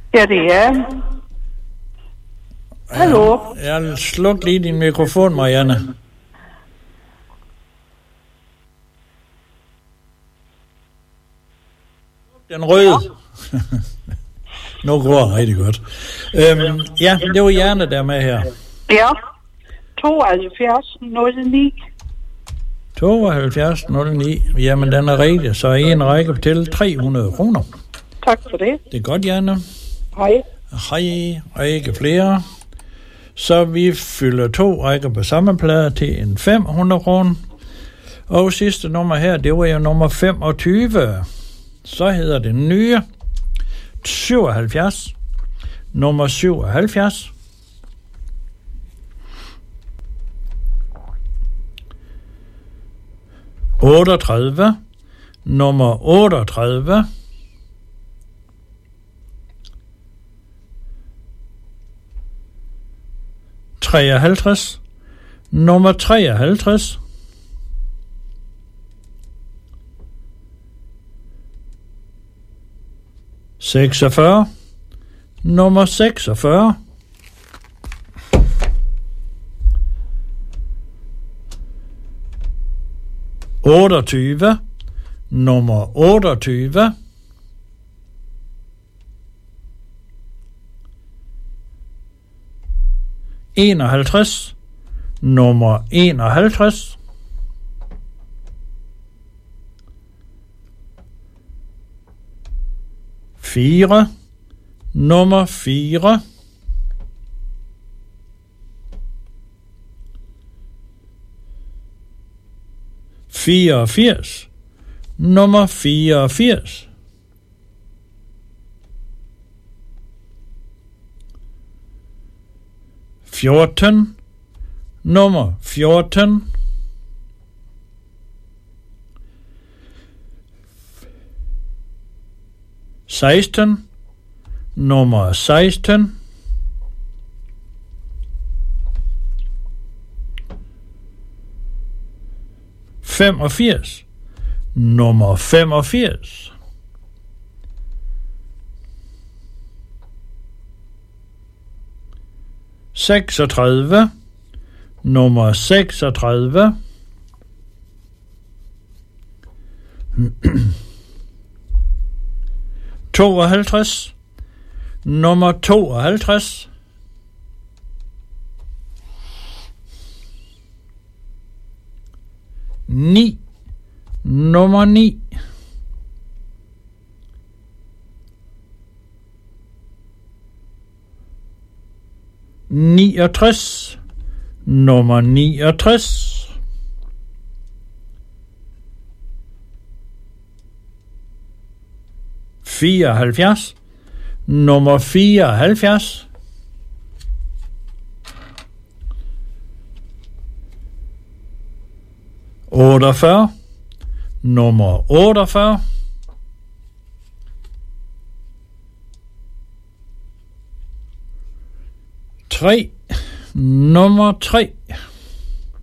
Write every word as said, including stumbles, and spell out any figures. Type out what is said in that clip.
Ja, det er. Hallo? Jeg sluk lige din mikrofon, Marianne. Den røde. Nu går det rigtig godt. Øhm, ja, det var Janne, der med her. Ja. tooghalvfjerds nul ni. tooghalvfjerds nul ni. Jamen, den er rigtig, så en række til tre hundrede kroner. Tak for det. Det er godt, Janne. Hej. Hej, og ikke flere. Så vi fylder to rækker på samme plade til en fem hundrede kroner. Og sidste nummer her, det var jo nummer femogtyve. Så hedder det nye syvoghalvfjerds. Nummer syvoghalvfjerds. otteogtredive. Nummer otteogtredive. treoghalvtreds. Nummer treoghalvtreds. seksogfyrre. Nummer seksogfyrre. otteogtyve. Nummer otteogtyve. enoghalvtreds. Nummer enoghalvtreds. fire. Nummer fire. fireogfirs. Nummer fireogfirs. fjorten. Nummer fjorten. seksten. Nummer seksten. femogfirs. Nummer femogfirs. seksogtredive. Nummer seksogtredive. tooghalvtreds. Nummer tooghalvtreds. ni. Nummer ni. niogtres. Nummer niogtres. fireoghalvfjerds. Nummer fireoghalvfjerds. otteogfyrre. Nummer otteogfyrre. tre. Nummer tre.